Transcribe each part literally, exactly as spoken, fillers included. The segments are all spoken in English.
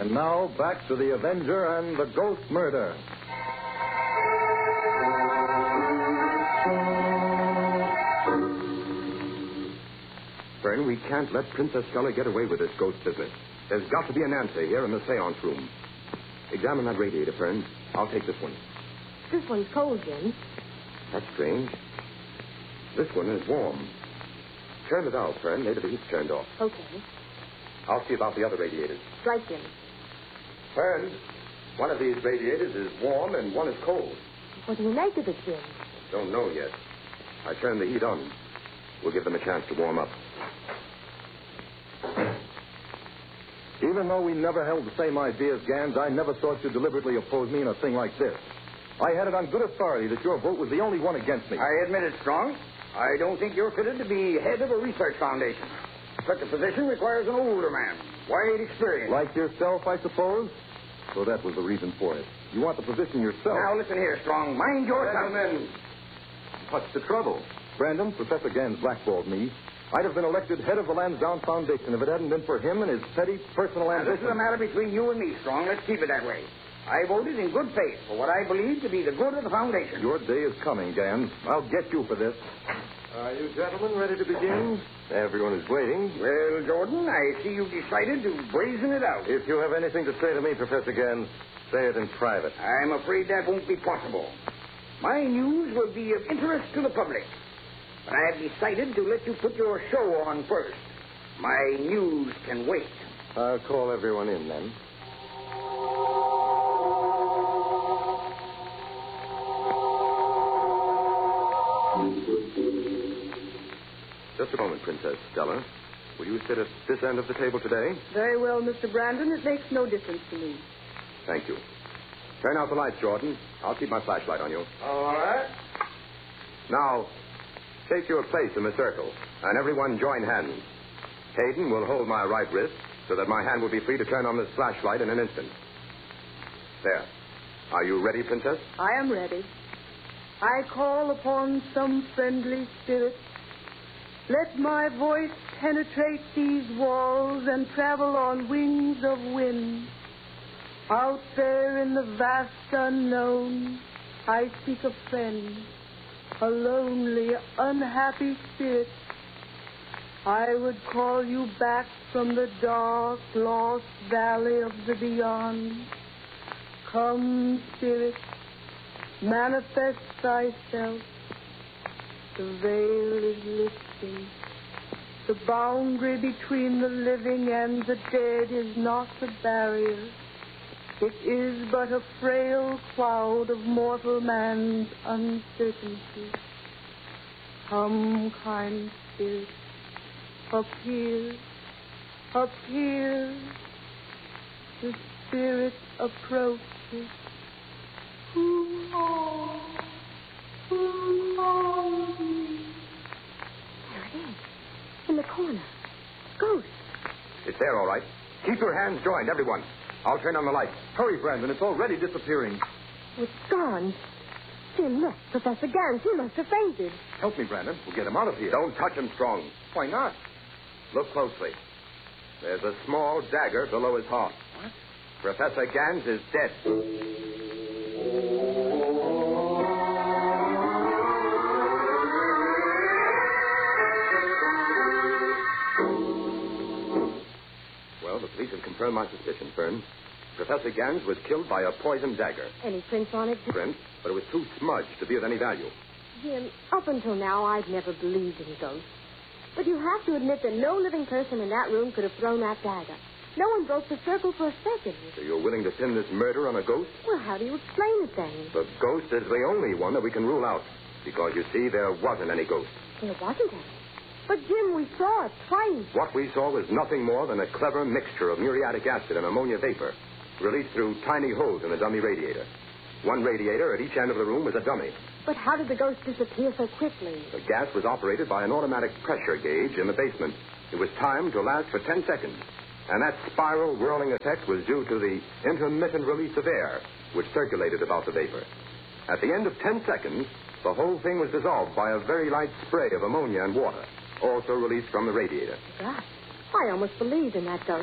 And now, back to the Avenger and the Ghost Murder. Fern, we can't let Princess Stella get away with this ghost business. There's got to be an answer here in the seance room. Examine that radiator, Fern. I'll take this one. This one's cold, Jim. That's strange. This one is warm. Turn it out, Fern. Maybe the heat's turned off. Okay. I'll see about the other radiators. Right, Jim. Fern, one of these radiators is warm and one is cold. What do you make of it, Jim? Don't know yet. I turned the heat on. We'll give them a chance to warm up. Even though we never held the same ideas, Gans, I never thought you'd deliberately oppose me in a thing like this. I had it on good authority that your vote was the only one against me. I admit it, Strong. I don't think you're fitted to be head of a research foundation. Such a position requires an older man, wide experience. Like yourself, I suppose? So that was the reason for it. You want the position yourself. Now, listen here, Strong. Mind your tongue. Gentlemen, what's the trouble? Brandon, Professor Gans blackballed me. I'd have been elected head of the Lansdowne Foundation if it hadn't been for him and his petty personal Now, ambition. this is a matter between you and me, Strong. Let's keep it that way. I voted in good faith for what I believe to be the good of the foundation. Your day is coming, Gans. I'll get you for this. Are you gentlemen ready to begin? Everyone is waiting. Well, Jordan, I see you've decided to brazen it out. If you have anything to say to me, Professor Gans, say it in private. I'm afraid that won't be possible. My news will be of interest to the public. But I have decided to let you put your show on first. My news can wait. I'll call everyone in, then. Just a moment, Princess Stella. Will you sit at this end of the table today? Very well, Mister Brandon. It makes no difference to me. Thank you. Turn out the lights, Jordan. I'll keep my flashlight on you. All right. Now, take your place in the circle, and everyone join hands. Hayden will hold my right wrist so that my hand will be free to turn on this flashlight in an instant. There. Are you ready, Princess? I am ready. I call upon some friendly spirit. Let my voice penetrate these walls and travel on wings of wind. Out there in the vast unknown, I seek a friend, a lonely, unhappy spirit. I would call you back from the dark, lost valley of the beyond. Come, spirit, manifest thyself. The veil is lifting. The boundary between the living and the dead is not a barrier. It is but a frail cloud of mortal man's uncertainty. Come, kind spirit, appear, appear. The spirit approaches. Who are, who are me? There it is. In the corner. Ghost. It's there, all right. Keep your hands joined, everyone. I'll turn on the lights. Hurry, Brandon. It's already disappearing. It's gone. Jim, look. Professor Gans, he must have fainted. Help me, Brandon. We'll get him out of here. Don't touch him, Strong. Why not? Look closely. There's a small dagger below his heart. What? Professor Gans is dead. Well, the police have confirmed my suspicion, Fern. Professor Gans was killed by a poisoned dagger. Any prints on it? Print, but it was too smudged to be of any value. Jim, up until now, I've never believed in ghosts. But you have to admit that no living person in that room could have thrown that dagger. No one broke the circle for a second. So you're willing to pin this murder on a ghost? Well, how do you explain it, then? The ghost is the only one that we can rule out. Because, you see, there wasn't any ghost. There wasn't any. But, Jim, we saw it twice. What we saw was nothing more than a clever mixture of muriatic acid and ammonia vapor, released through tiny holes in the dummy radiator. One radiator at each end of the room was a dummy. But how did the ghost disappear so quickly? The gas was operated by an automatic pressure gauge in the basement. It was timed to last for ten seconds. And that spiral whirling effect was due to the intermittent release of air, which circulated about the vapor. At the end of ten seconds, the whole thing was dissolved by a very light spray of ammonia and water, also released from the radiator. Gosh, I almost believed in that ghost.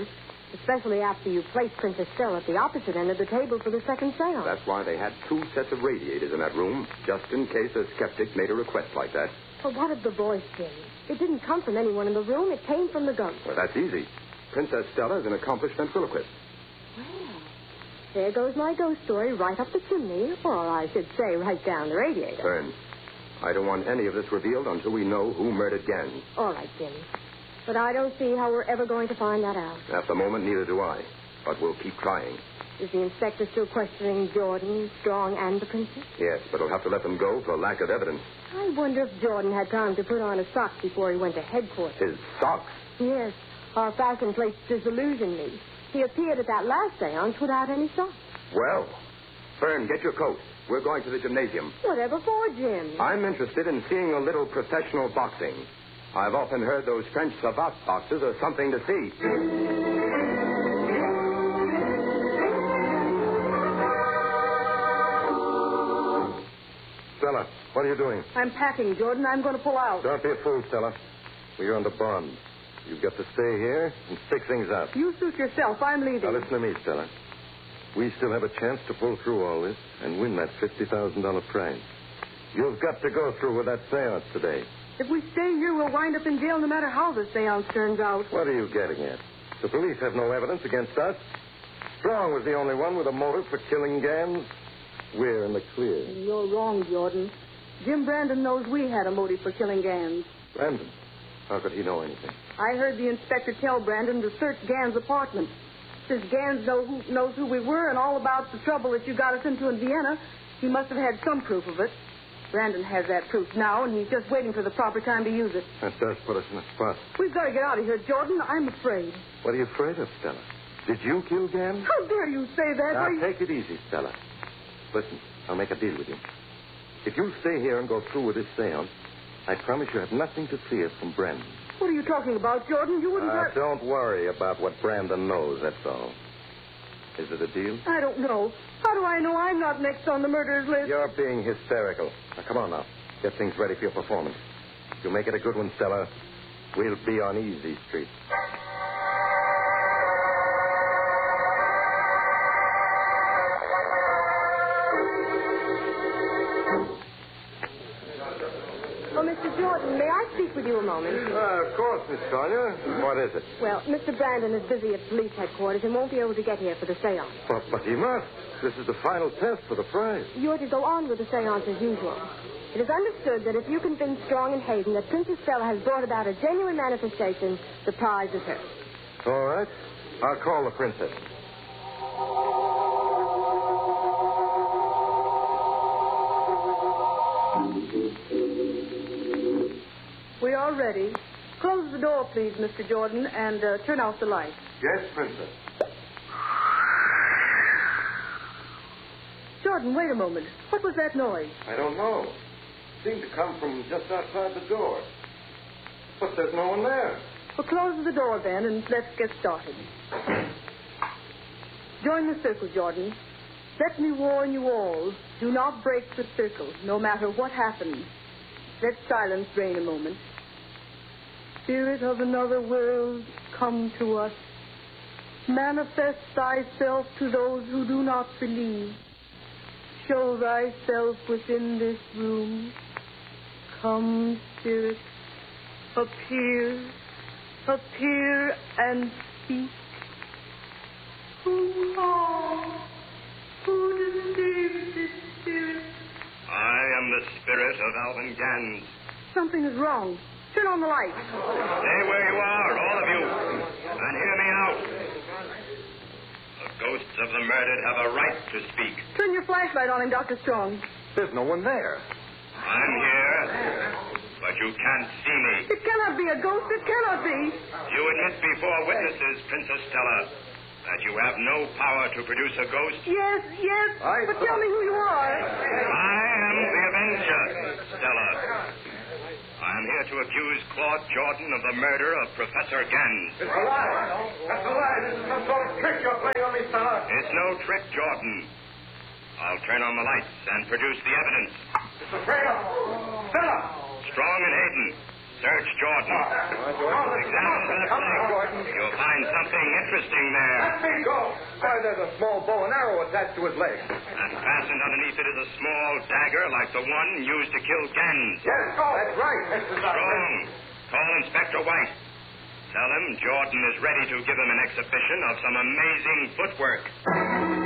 especially after you placed Princess Stella at the opposite end of the table for the second seance. That's why they had two sets of radiators in that room, just in case a skeptic made a request like that. But what of the voice, Jim? It didn't come from anyone in the room. It came from the ghost. Well, that's easy. Princess Stella is an accomplished ventriloquist. Well, there goes my ghost story right up the chimney, or I should say right down the radiator. Fern, I don't want any of this revealed until we know who murdered Gans. All right, Jimmy. But I don't see how we're ever going to find that out. At the moment, neither do I. But we'll keep trying. Is the inspector still questioning Jordan, Strong, and the princess? Yes, but he'll have to let them go for lack of evidence. I wonder if Jordan had time to put on his socks before he went to headquarters. His socks? Yes. Our fashion plate disillusioned me. He appeared at that last seance without any socks. Well, Fern, get your coat. We're going to the gymnasium. Whatever for, Jim? I'm interested in seeing a little professional boxing. I've often heard those French savate boxers are something to see. Stella, what are you doing? I'm packing, Jordan. I'm going to pull out. Don't be a fool, Stella. We're under bond. You've got to stay here and stick things out. You suit yourself. I'm leaving. Now, listen to me, Stella. We still have a chance to pull through all this and win that fifty thousand dollars prize. You've got to go through with that seance today. If we stay here, we'll wind up in jail no matter how the seance turns out. What are you getting at? The police have no evidence against us. Strong was the only one with a motive for killing Gans. We're in the clear. You're wrong, Jordan. Jim Brandon knows we had a motive for killing Gans. Brandon? How could he know anything? I heard the inspector tell Brandon to search Gans' apartment. Since Gans know who, knows who we were and all about the trouble that you got us into in Vienna, he must have had some proof of it. Brandon has that proof now, and he's just waiting for the proper time to use it. That does put us in a spot. We've got to get out of here, Jordan. I'm afraid. What are you afraid of, Stella? Did you kill Gans? How dare you say that? Now, Why- take it easy, Stella. Listen, I'll make a deal with you. If you stay here and go through with this seance, I promise you have nothing to fear from Brandon. What are you talking about, Jordan? You wouldn't Uh, hurt... don't worry about what Brandon knows, that's all. Is it a deal? I don't know. How do I know I'm not next on the murderers list? You're being hysterical. Now, come on now. Get things ready for your performance. If you make it a good one, Stella, we'll be on Easy Street. Oh, Mister Jordan, may I speak with you a moment? Uh, of course, Miss Collier. What is it? Well, Mister Brandon is busy at police headquarters and won't be able to get here for the seance. But, but he must. This is the final test for the prize. You're to go on with the seance as usual. It is understood that if you convince Strong and Hayden that Princess Stella has brought about a genuine manifestation, the prize is hers. All right. I'll call the princess. We are ready. Close the door, please, Mister Jordan, and uh, turn out the light. Yes, princess. Jordan, wait a moment. What was that noise? I don't know. It seemed to come from just outside the door. But there's no one there. Well, close the door then, and let's get started. Join the circle, Jordan. Let me warn you all. Do not break the circle, no matter what happens. Let silence reign a moment. Spirit of another world, come to us. Manifest thyself to those who do not believe. Show thyself within this room. Come, Spirit. Appear. Appear and speak. Who are? Who deceives this spirit? I am the spirit of Alvin Gans. Something is wrong. Turn on the light. Stay where you are, all of you, and hear me out. The ghosts of the murdered have a right to speak. Turn your flashlight on him, Doctor Strong. There's no one there. I'm here, but you can't see me. It cannot be a ghost. It cannot be. You admit before witnesses, Princess Stella, that you have no power to produce a ghost? Yes, yes. I but thought- tell me who you are. I am the Avenger, Stella. I'm here to accuse Claude Jordan of the murder of Professor Gans. It's a lie. That's a lie. This is some sort of trick you're playing on me, Stella. It's no trick, Jordan. I'll turn on the lights and produce the evidence. It's a traitor. Stella! Strong and Hayden, Search Jordan. Examine that leg. You'll find something interesting there. Let me go. Why, there's a small bow and arrow attached to his leg. And fastened underneath it is a small dagger like the one used to kill Gans. Yes, that's right. Strong. Call Inspector White. Tell him Jordan is ready to give him an exhibition of some amazing footwork.